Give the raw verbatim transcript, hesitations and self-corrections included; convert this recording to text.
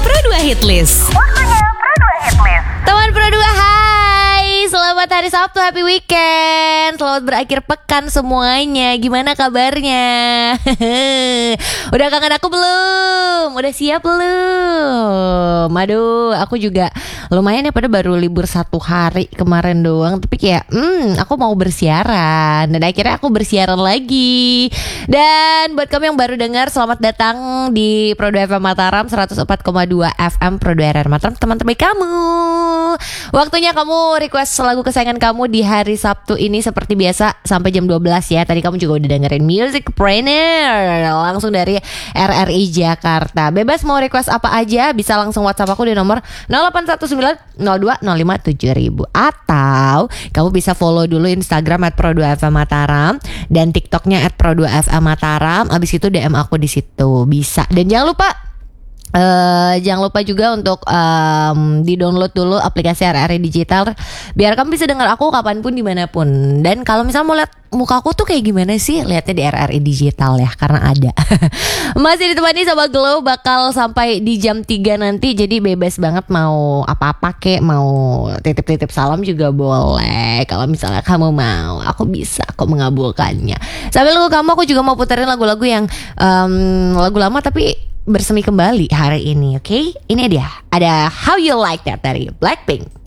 Pro dua Hitlist. Waktunya Pro dua Hitlist. Teman Pro dua, hai. Selamat hari Sabtu, happy weekend. Selamat berakhir pekan semuanya. Gimana kabarnya? Udah kangen aku belum? Udah siap belum? Aduh, aku juga lumayan ya, pada baru libur satu hari kemarin doang. Tapi kayak, hmm, aku mau bersiaran. Dan akhirnya aku bersiaran lagi. Dan buat kamu yang baru dengar, selamat datang di Pro dua F M Mataram seratus empat koma dua F M Pro dua R R Mataram, teman terbaik kamu. Waktunya kamu request lagu kesayangan kamu di hari Sabtu ini seperti biasa sampai jam dua belas ya. Tadi kamu juga udah dengerin Music Trainer langsung dari R R I Jakarta. Bebas mau request apa aja, bisa langsung WhatsApp aku di nomor nol delapan satu sembilan nol dua nol lima tujuh nol nol nol. Atau kamu bisa follow dulu Instagram at Pro dua F M Mataram dan TikToknya at Pro dua F M Mataram. Abis itu D M aku di situ bisa. Dan jangan lupa Uh, jangan lupa juga untuk um, di-download dulu aplikasi R R I Digital biar kamu bisa dengar aku kapanpun dimanapun. Dan kalau misalnya mau lihat muka aku tuh kayak gimana sih, lihatnya di R R I Digital ya, karena ada. Masih ditemani sama Glow, bakal sampai di jam tiga nanti. Jadi bebas banget mau apa-apa kek, mau titip-titip salam juga boleh. Kalau misalnya kamu mau, aku bisa kok mengabulkannya. Sambil nunggu kamu, aku juga mau puterin lagu-lagu yang um, lagu lama tapi bersemi kembali hari ini, oke? Okay? Ini dia, ada How You Like That dari Blackpink.